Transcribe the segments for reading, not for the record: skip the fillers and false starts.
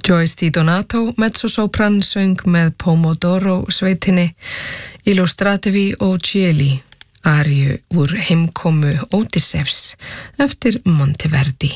Joyce DiDonato, mezzosopran, söng með Pomodoro sveitinni, Illustrativi og Cieli, aríu úr heimkomu Ódissefs eftir Monteverdi.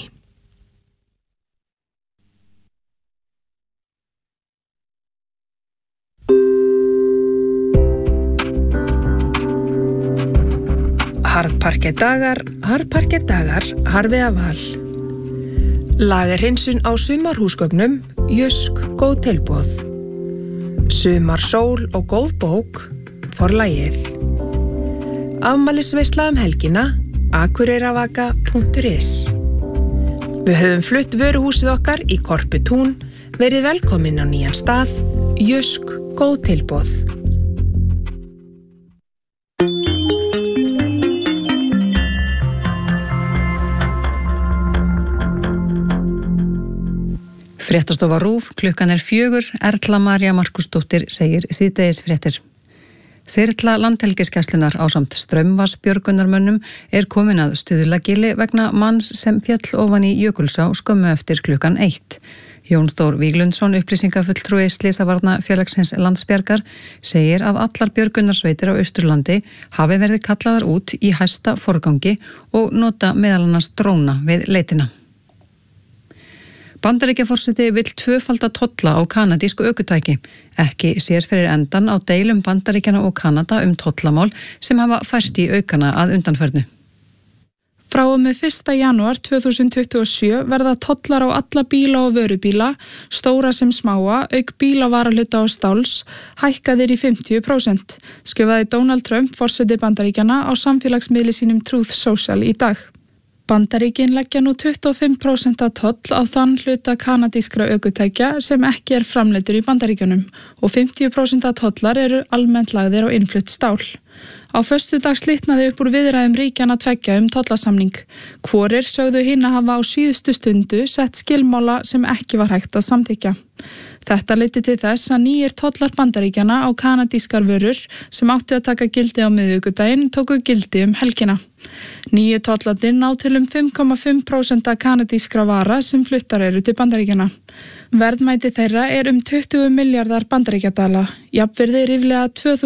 Harðparkedagar, harfiða val. Lagerhreinsun á sumarhúsgögnum, Jysk, góð tilboð. Sumarsól og góð bók, Forlagið. Afmælisveisla helgina, akureyravaka.is. Við höfum flutt vöruhúsið okkar í Korputún, verið velkomin á nýjan stað, Jysk, góð tilboð. Fréttastofa RÚV, klukkan 4, Erla María Markusdóttir segir síðdegisfréttir. Þyrla Landhelgisgæslunnar ásamt straumvatnsbjörgunarmönnum komin að Stuðlagili vegna manns sem féll ofan í Jökulsá skömmu eftir klukkan 1. Jón Þór Víglundsson, upplýsingafulltrúi Slysavarna félagsins Landsbjargar, segir að allar björgunarsveitir á Austurlandi hafi verið kallaðar út í hæsta forgangi og nota meðal annars dróna við leitina. Bandaríkjaforseti vill tvöfalda tolla á kanadísku ökutæki. Ekki sér fyrir endan á deilum Bandaríkjana og Kanada tollamál sem hafa færst í aukana að undanförnu. Frá og með 1. janúar 2027 verða tollar á alla bíla og vörubíla, stóra sem smáa, auk bílavarahluta og stáls, hækkaðir í 50%, skrifaði Donald Trump, forseti Bandaríkjana, á samfélagsmiðli sínum Truth Social í dag. Bandaríkin leggja nú 25% toll á þann hluta kanadískra ökutækja sem ekki framleiddur í Bandaríkjunum og 50% tollar almennt lagðir á innflutt stál. Á föstudag slitnaði upp úr viðræðum ríkjanna tveggja tollasamning. Hvorir sögðu hina hafa á síðustu stundu sett skilmála sem ekki var hægt að samþykkja. Þetta leiddi til þess að nýjir tollar Bandaríkjana á kanadískar vörur sem áttu að taka gildi á miðvikudaginn tóku gildi helgina. Nýju tollarnir ná til 5,5% kanadískra vara sem fluttar til Bandaríkjana. Verðmæti þeirra 20 miljardar bandaríkjadala, jafnvirði ríflega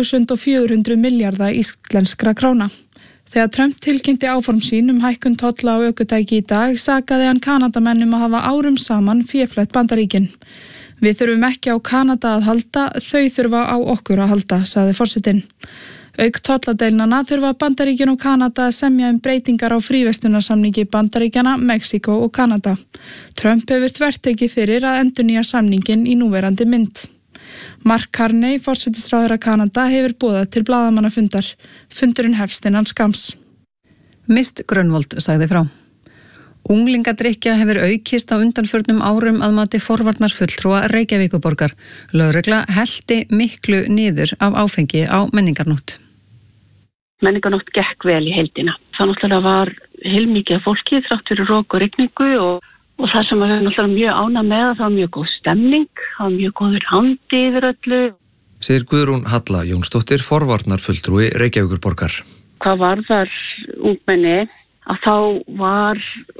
2400 miljarda íslenskra króna. Þegar Trump tilkynnti áform sín hækkun tolla á ökutæki í dag, sakaði hann Kanadamenn að hafa árum saman féflett Bandaríkin. Við þurfum ekki á Kanada að halda, þau þurfa á okkur að halda, sagði forsetinn. Auk tolladeilnanna þurfa Bandaríkin og Kanada að semja breytingar á fríverslunarsamningi Bandaríkjana, Mexíkó og Kanada. Trump hefur þvertekið fyrir að endurnýja samningin í núverandi mynd. Mark Carney, forsætisráðherra Kanada, hefur boðað til blaðamannafundar. Fundurinn hefst innan skams. Mist Grönvold sagði frá. Unglingadrykkja hefur aukist á undanförnum árum að mati forvarnarfulltrúa Reykjavíkurborgar. Lögregla hellti miklu niður af áfengi á menningarnótt. Menningarnótt gekk vel í heildina. Það náttúrulega var heilmikið fólki þrátt fyrir rok og rigningu og það sem við náttúrulega mjög ánægð með það var mjög góð stemning, það var mjög góður andi yfir öllu. Segir Guðrún Halla Jónsdóttir, forvarnarfulltrúi Reykjavíkurborgar. Hvað var þar ungmenni að þá var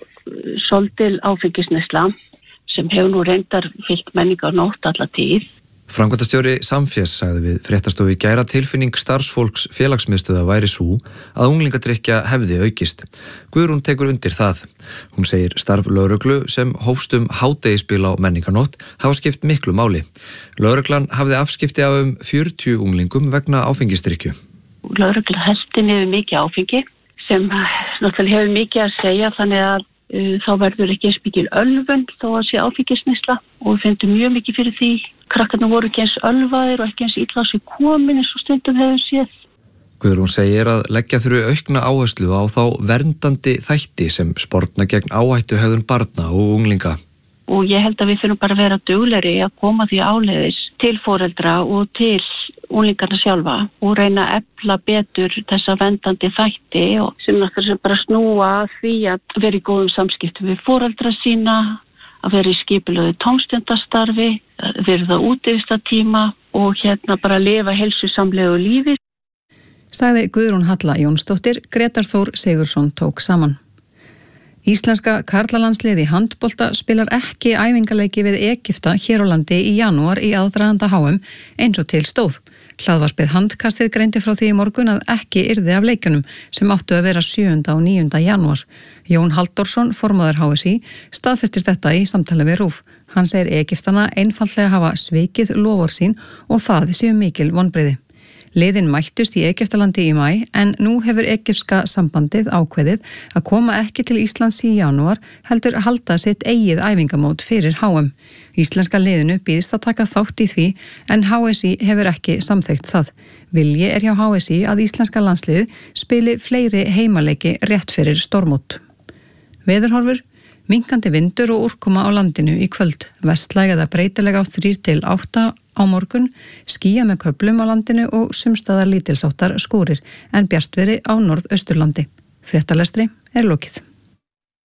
svolítil áfengisneysla sem hefur nú reyndar fylgt menningarnótt alla tíð. Framkvæmdastjóri Samfés sagði við fréttastofu í gær að tilfinning starfsfólks félagsmiðstöðva væri sú að unglingadrykkja hefði aukist. Guðrún tekur undir það. Hún segir starf lögreglu sem hófst hádegisbil á menningarnótt hafa skipt miklu máli. Lögreglan hafði afskipti af 40 unglingum vegna áfengisdrykkju. Lögregla hellti niður mikið áfengi sem náttúrulega hefur mikið að segja, þannig að þá verður ekki eins mikil ölvun þó að sé áfengisneysla og við finnum mjög mikið fyrir því. Krakkarnir voru ekki eins ölvaðir og ekki eins illa á sig komin eins og stundum hefur séð. Guðrún segir að leggja þurfi aukna áherslu á þá verndandi þætti sem sporna gegn áhættuhegðun barna og unglinga. Og ég held að við þurfum bara að vera duglegri að koma því áleiðis til foreldra og til unglingarna sjálfa og reyna að efla betur þessa verndandi þætti og sem náttúrulega bara snúa því að vera í góðum samskiptum við foreldra sína, að vera í skipulögðu tómstundastarfi, vera útivistartíma og bara lifa heilsusamlegu lífi. Sagði Guðrún Halla Jónsdóttir, Grétar Þór Sigurðsson tók saman. Íslenska karlalandsliði í handbolta spilar ekki æfingaleiki við Egypta hér á landi í janúar í aðdraganda HM eins og til stóð. Hlaðvarpið Handkastið greindi frá því í morgun að ekki yrði af leikunum sem áttu að vera 7. og 9. janúar. Jón Halldórsson, formaður HSÍ, staðfestir þetta í samtali við RÚV. Hann segir Egyptana einfaldlega hafa svikið loforð sín og það séu mikil vonbrigði. Liðin mættust í Egyptalandi í maí en nú hefur egypska sambandið ákveðið að koma ekki til Íslands í janúar heldur halda sitt eigið æfingamót fyrir HM. Íslenska liðinu býðist að taka þátt í því en HSÍ hefur ekki samþykkt það. Vilji er hjá HSÍ að íslenska landslið spili fleiri heimaleiki rétt fyrir stórmót. Veðurhorfur, minkandi vindur og úrkoma á landinu í kvöld. Vestlæg eða breytileg átt 3 til 8 á morgun, skýja með köflum á landinu og sumstaðar lítilsáttar skúrir en bjartviðri á norðausturlandi. Fréttalestri er lokið.